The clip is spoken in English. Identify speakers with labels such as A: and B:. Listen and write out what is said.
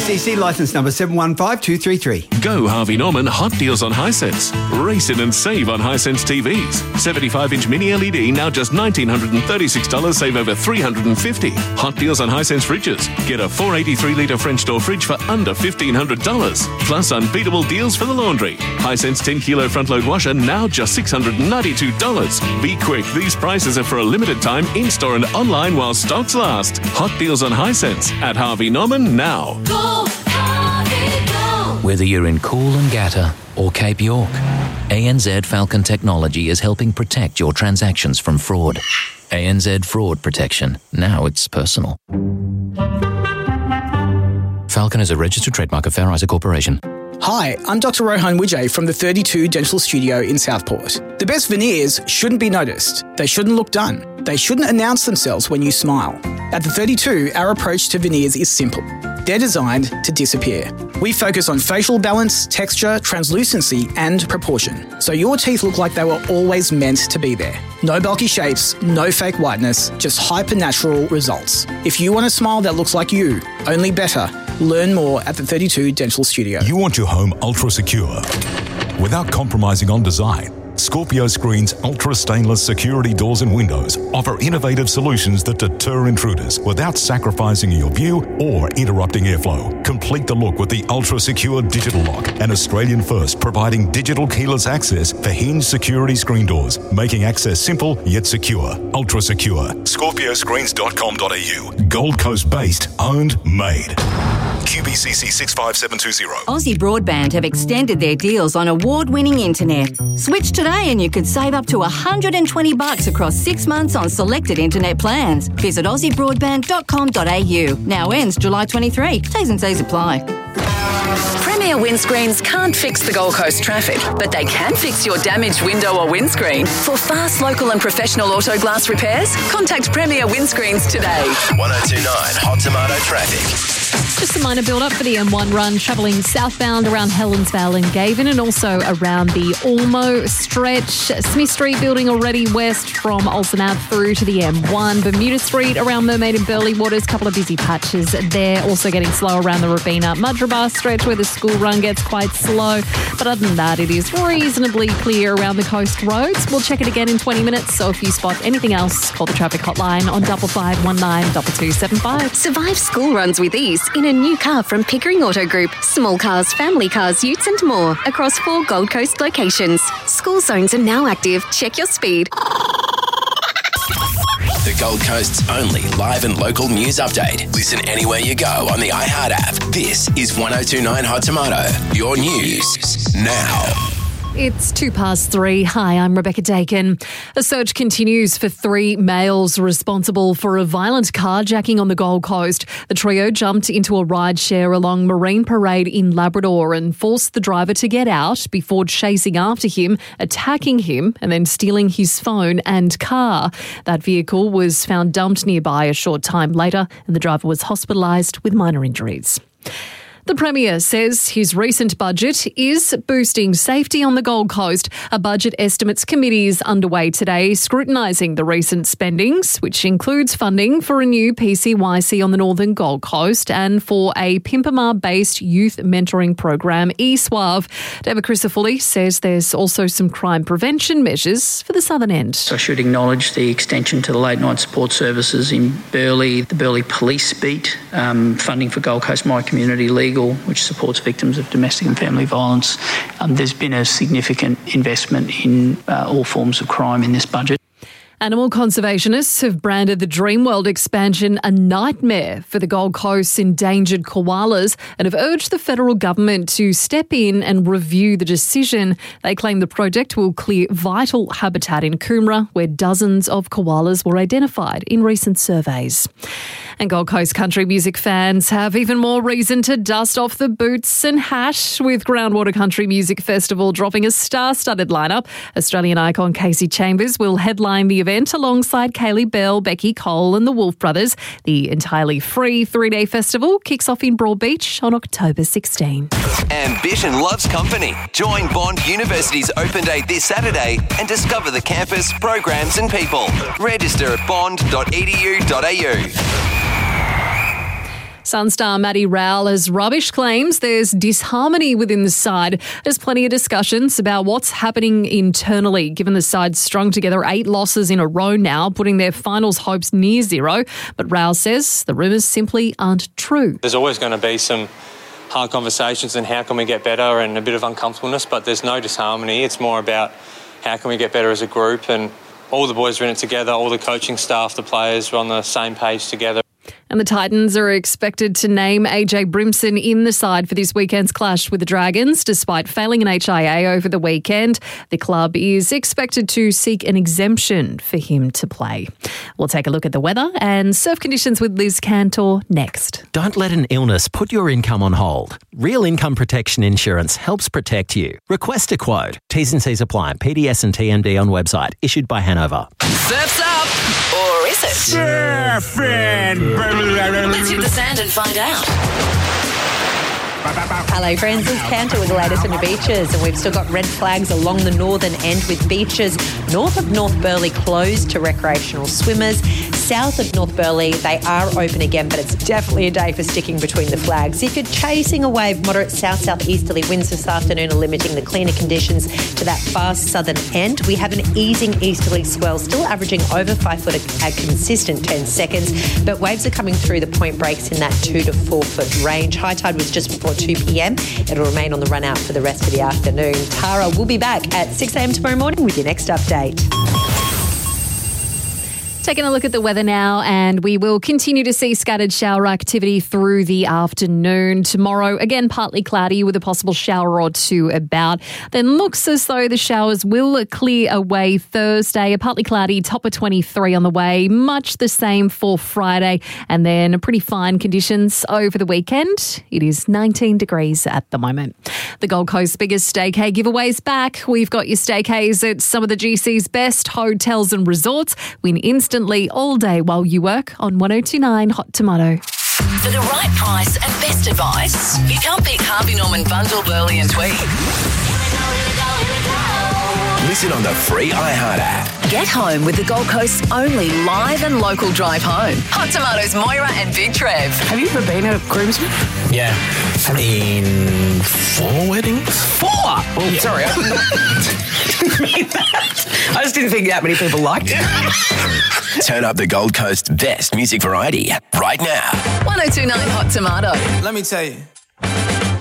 A: CC licence number 715233.
B: Go Harvey Norman hot deals on Hisense. Race in and save on Hisense TVs. 75-inch mini LED now just $1,936, save over $350. Hot deals on Hisense fridges. Get a 483-litre French door fridge for under $1,500. Plus unbeatable deals for the laundry. Hisense 10-kilo front-load washer now just $692. Be quick, these prices are for a limited time in-store and online while stocks last. Hot deals on Hisense at Harvey Norman now.
C: Go, Harvey, go.
D: Whether you're in Coolangatta or Cape York, ANZ Falcon Technology is helping protect your transactions from fraud. ANZ Fraud Protection. Now it's personal. Falcon is a registered trademark of Fair Isaac Corporation.
E: Hi, I'm Dr. Rohan Wijay from the 32 Dental Studio in Southport. The best veneers shouldn't be noticed. They shouldn't look done. They shouldn't announce themselves when you smile. At the 32, our approach to veneers is simple. They're designed to disappear. We focus on facial balance, texture, translucency, and proportion, so your teeth look like they were always meant to be there. No bulky shapes, no fake whiteness, just hyper-natural results. If you want a smile that looks like you, only better. Learn more at the 32 Dental Studio.
F: You want your home ultra secure without compromising on design. Scorpio Screen's ultra stainless security doors and windows offer innovative solutions that deter intruders without sacrificing your view or interrupting airflow. Complete the look with the ultra secure digital lock, an Australian first providing digital keyless access for hinged security screen doors, making access simple yet secure. Ultra secure. ScorpioScreens.com.au. Gold Coast based, owned, made. QBCC 65720.
G: Aussie Broadband have extended their deals on award-winning internet. Switch today and you could save up to $120 across 6 months on selected internet plans. Visit aussiebroadband.com.au. Now ends July 23. T's and C's apply.
H: Premier Windscreens can't fix the Gold Coast traffic, but they can fix your damaged window or windscreen. For fast, local and professional auto glass repairs, contact Premier Windscreens today.
I: 1029 Hot Tomato traffic.
J: Just a minor build-up for the M1 run, travelling southbound around Helensvale and Gavin and also around the Ormo stretch. Smith Street building already west from Olsen Ave through to the M1. Bermuda Street around Mermaid and Burleigh Waters, couple of busy patches there. Also getting slow around the Robina Mudgeeraba stretch where the school run gets quite slow. But other than that, it is reasonably clear around the coast roads. We'll check it again in 20 minutes. So if you spot anything else, call the traffic hotline on 5519 2275.
K: Survive school runs with ease in a new car from Pickering Auto Group. Small cars, family cars, utes and more across 4 Gold Coast locations. School zones are now active. Check your speed.
I: The Gold Coast's only live and local news update. Listen anywhere you go on the iHeart app. This is 1029 Hot Tomato. Your news now.
J: It's 3:02. Hi, I'm Rebecca Dakin. A search continues for 3 males responsible for a violent carjacking on the Gold Coast. The trio jumped into a ride share along Marine Parade in Labrador and forced the driver to get out before chasing after him, attacking him and then stealing his phone and car. That vehicle was found dumped nearby a short time later and the driver was hospitalised with minor injuries. The Premier says his recent budget is boosting safety on the Gold Coast. A budget estimates committee is underway today, scrutinising the recent spendings, which includes funding for a new PCYC on the northern Gold Coast and for a Pimpamar-based youth mentoring program, eSWAV. David Crisafulli says there's also some crime prevention measures for the southern end.
L: I should acknowledge the extension to the late night support services in Burleigh, the Burleigh Police Beat, funding for Gold Coast My Community Legal, which supports victims of domestic and family violence. There's been a significant investment in all forms of crime in this budget.
J: Animal conservationists have branded the Dreamworld expansion a nightmare for the Gold Coast's endangered koalas and have urged the federal government to step in and review the decision. They claim the project will clear vital habitat in Coomera, where dozens of koalas were identified in recent surveys. And Gold Coast country music fans have even more reason to dust off the boots and hash, with Groundwater Country Music Festival dropping a star-studded lineup. Australian icon Casey Chambers will headline the event alongside Kaylee Bell, Becky Cole and the Wolf Brothers. The entirely free 3-day festival kicks off in Broadbeach on October 16.
I: Ambition loves company. Join Bond University's Open Day this Saturday and discover the campus, programs and people. Register at bond.edu.au.
J: Sunstar Matty Rowell has rubbish claims there's disharmony within the side. There's plenty of discussions about what's happening internally, given the side's strung together 8 losses in a row now, putting their finals hopes near zero. But Rowell says the rumours simply aren't true.
M: There's always going to be some hard conversations and how can we get better and a bit of uncomfortableness, but there's no disharmony. It's more about how can we get better as a group, and all the boys are in it together, all the coaching staff, the players are on the same page together.
J: And the Titans are expected to name AJ Brimson in the side for this weekend's clash with the Dragons. Despite failing an HIA over the weekend, the club is expected to seek an exemption for him to play. We'll take a look at the weather and surf conditions with Liz Cantor next.
N: Don't let an illness put your income on hold. Real Income Protection Insurance helps protect you. Request a quote. T's and C's apply. PDS and TMD on website. Issued by Hanover.
H: Surf's up, or is it?
C: Surfing!
H: Let's hit the sand and find out.
O: Hello friends, it's Cantor with the latest on your beaches, and we've still got red flags along the northern end with beaches north of North Burleigh closed to recreational swimmers. South of North Burleigh, they are open again, but it's definitely a day for sticking between the flags. If you're chasing a wave, moderate south-southeasterly winds this afternoon are limiting the cleaner conditions to that far southern end. We have an easing easterly swell, still averaging over 5 foot a consistent 10 seconds, but waves are coming through the point breaks in that 2 to 4 foot range. High tide was just before 2 p.m. It'll remain on the run out for the rest of the afternoon. Tara will be back at 6 a.m. tomorrow morning with your next update.
J: Taking a look at the weather now, and we will continue to see scattered shower activity through the afternoon. Tomorrow, again, partly cloudy with a possible shower or two about. Then looks as though the showers will clear away Thursday. A partly cloudy, top of 23 on the way. Much the same for Friday. And then pretty fine conditions over the weekend. It is 19 degrees at the moment. The Gold Coast's biggest staycay giveaways back. We've got your staycays at some of the GC's best hotels and resorts. Win instantly all day while you work on 1029 Hot Tomato.
H: For the right price and best advice, you can't beat Harvey Norman Bundle, Burleigh and Tweed.
I: Listen on the free iHeart app.
H: Get home with the Gold Coast's only live and local drive home. Hot Tomatoes, Moira and Big Trev.
E: Have you ever been a groomsman?
P: Yeah. In 4 weddings?
E: 4? Oh, yeah. Sorry. I just didn't think that many people liked it.
I: Turn up the Gold Coast's best music variety right now.
H: 1029 Hot Tomato.
P: Let me tell you.